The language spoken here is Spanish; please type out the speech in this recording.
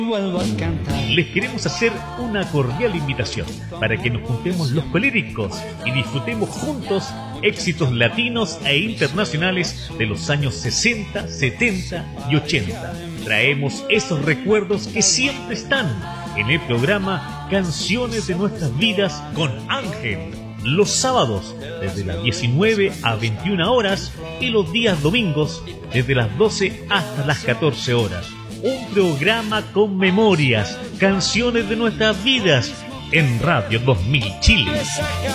Les queremos hacer una cordial invitación para que nos juntemos los colíricos y disfrutemos juntos éxitos latinos e internacionales de los años 60, 70 y 80. Traemos esos recuerdos que siempre están en el programa Canciones de Nuestras Vidas con Ángel. Los sábados desde las 19 a 21 horas y los días domingos desde las 12 hasta las 14 horas. Un programa con memorias, canciones de nuestras vidas en Radio 2000 Chile.